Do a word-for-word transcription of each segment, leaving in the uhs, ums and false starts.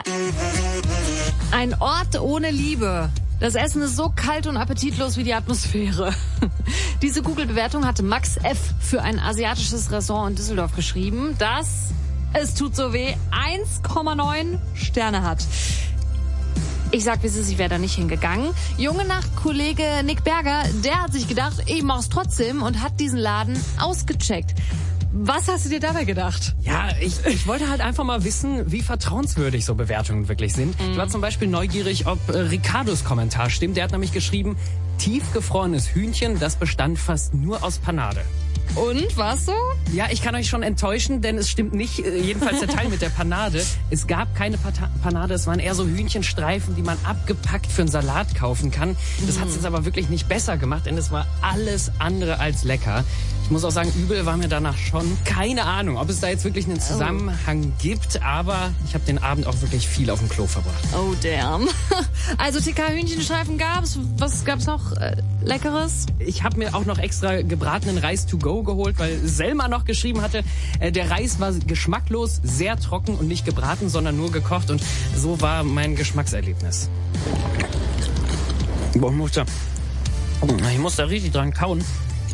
Ein Ort ohne Liebe. Das Essen ist so kalt und appetitlos wie die Atmosphäre. Diese Google-Bewertung hatte Max F. für ein asiatisches Restaurant in Düsseldorf geschrieben, das, es tut so weh, eins Komma neun Sterne hat. Ich sag, wie sie, sie wäre da nicht hingegangen. Junge Nacht-Kollege Nick Berger, der hat sich gedacht, ich mach's trotzdem und hat diesen Laden ausgecheckt. Was hast du dir dabei gedacht? Ja, ich, ich wollte halt einfach mal wissen, wie vertrauenswürdig so Bewertungen wirklich sind. Mhm. Ich war zum Beispiel neugierig, ob äh, Ricardos Kommentar stimmt. Der hat nämlich geschrieben, tiefgefrorenes Hühnchen, das bestand fast nur aus Panade. Und, war's so? Ja, ich kann euch schon enttäuschen, denn es stimmt nicht, äh, jedenfalls der Teil mit der Panade. Es gab keine Pata- Panade, es waren eher so Hühnchenstreifen, die man abgepackt für einen Salat kaufen kann. Das hat es jetzt aber wirklich nicht besser gemacht, denn es war alles andere als lecker. Ich muss auch sagen, übel war mir danach schon. Keine Ahnung, ob es da jetzt wirklich einen Zusammenhang gibt, aber ich habe den Abend auch wirklich viel auf dem Klo verbracht. Oh, damn. Also T K-Hühnchenstreifen gab's. Was gab's noch äh, Leckeres? Ich habe mir auch noch extra gebratenen Reis to go geholt, weil Selma noch geschrieben hatte, äh, der Reis war geschmacklos, sehr trocken und nicht gebraten, sondern nur gekocht. Und so war mein Geschmackserlebnis. Boah, ich muss da, ich muss da richtig dran kauen.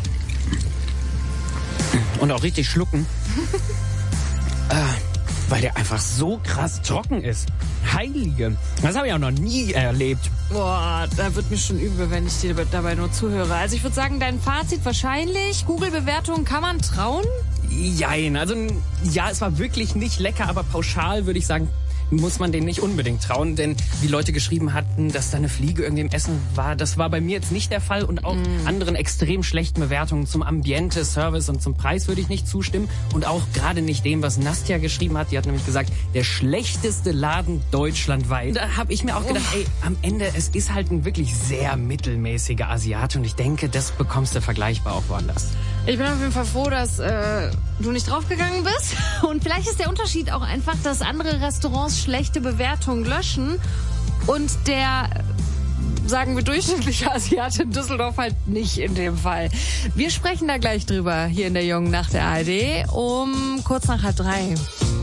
Und auch richtig schlucken. äh, weil der einfach so krass trocken ist. Heilige. Das habe ich auch noch nie erlebt. Boah, da wird mir schon übel, wenn ich dir dabei nur zuhöre. Also ich würde sagen, dein Fazit wahrscheinlich. Google-Bewertungen kann man trauen? Jein, also ja, es war wirklich nicht lecker, aber pauschal würde ich sagen, muss man denen nicht unbedingt trauen, denn wie Leute geschrieben hatten, dass da eine Fliege irgendwie im Essen war, das war bei mir jetzt nicht der Fall und auch mm. anderen extrem schlechten Bewertungen zum Ambiente, Service und zum Preis würde ich nicht zustimmen und auch gerade nicht dem, was Nastja geschrieben hat. Die hat nämlich gesagt, der schlechteste Laden deutschlandweit. Da habe ich mir auch gedacht, ey, am Ende, es ist halt ein wirklich sehr mittelmäßiger Asiate und ich denke, das bekommst du vergleichbar auch woanders. Ich bin auf jeden Fall froh, dass äh, du nicht draufgegangen bist. Und vielleicht ist der Unterschied auch einfach, dass andere Restaurants schlechte Bewertungen löschen und der, sagen wir, durchschnittliche Asiate in Düsseldorf halt nicht in dem Fall. Wir sprechen da gleich drüber hier in der Jungen Nacht der A R D um kurz nach halb drei.